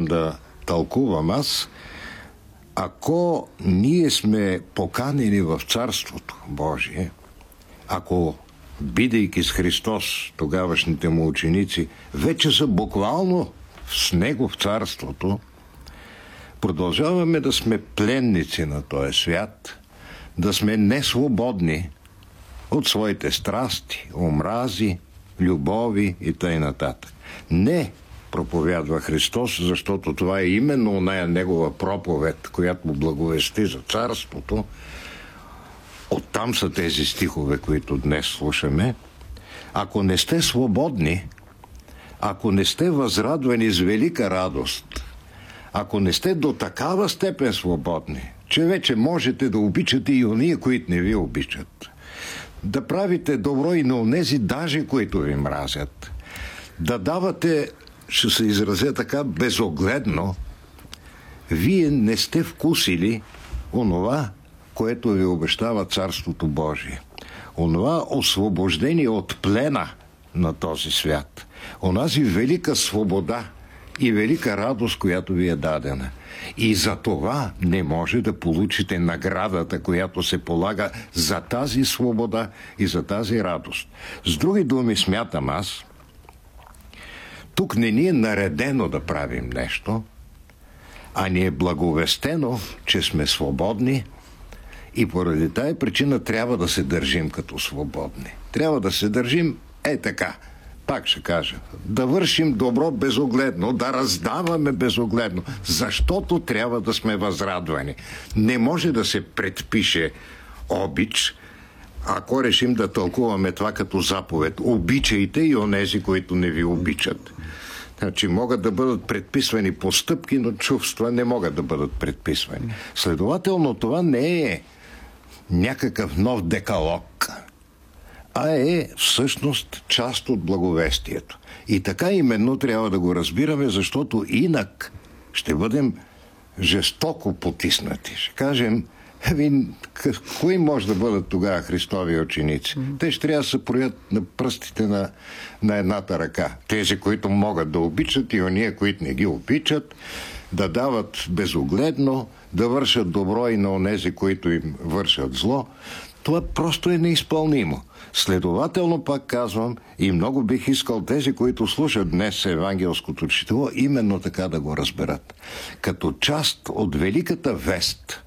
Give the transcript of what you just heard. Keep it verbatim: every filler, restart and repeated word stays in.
да тълкувам аз, ако ние сме поканени в Царството Божие, ако, бидейки с Христос, тогавашните му ученици, вече са буквално с Него в Царството, продължаваме да сме пленници на този свят, да сме несвободни от своите страсти, омрази, любови и т.н. Не, проповядва Христос, защото това е именно оная негова проповед, която му благовести за Царството. Оттам са тези стихове, които днес слушаме. Ако не сте свободни, ако не сте възрадвани с велика радост, ако не сте до такава степен свободни, че вече можете да обичате и ония, които не ви обичат, да правите добро и на онези даже, които ви мразят, да давате, ще се изразя така, безогледно, вие не сте вкусили онова, което ви обещава Царството Божие. Онова освобождение от плена на този свят. Онази велика свобода и велика радост, която ви е дадена. И за това не може да получите наградата, която се полага за тази свобода и за тази радост. С други думи, смятам аз, тук не ни е наредено да правим нещо, а ни е благовестено, че сме свободни и поради тая причина трябва да се държим като свободни. Трябва да се държим е така. Пак ще кажа, да вършим добро безогледно, да раздаваме безогледно, защото трябва да сме възрадвани. Не може да се предпише обич, ако решим да тълкуваме това като заповед. Обичайте и онези, които не ви обичат. Значи могат да бъдат предписвани постъпки, но чувства не могат да бъдат предписвани. Следователно, това не е някакъв нов декалог, а е всъщност част от благовестието. И така именно трябва да го разбираме, защото инак ще бъдем жестоко потиснати. Ще кажем, ами, кои може да бъдат тогава Христови ученици? Mm-hmm. Те ще трябва да се проят на пръстите на, на едната ръка. Тези, които могат да обичат и ония, които не ги обичат, да дават безогледно, да вършат добро и на онези, които им вършат зло. Това просто е неизпълнимо. Следователно, пак казвам, и много бих искал тези, които слушат днес евангелското четиво, именно така да го разберат. Като част от великата вест